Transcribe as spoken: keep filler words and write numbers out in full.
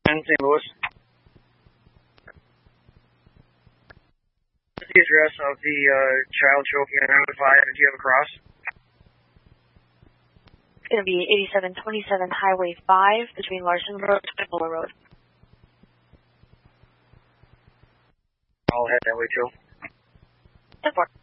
And Saint Louis. What's the address of the uh, child choking on Highway five? Do you have a cross? It's going to be eighty-seven twenty-seven Highway five between Larson Road and Fuller Road. I'll head that way too. ten four.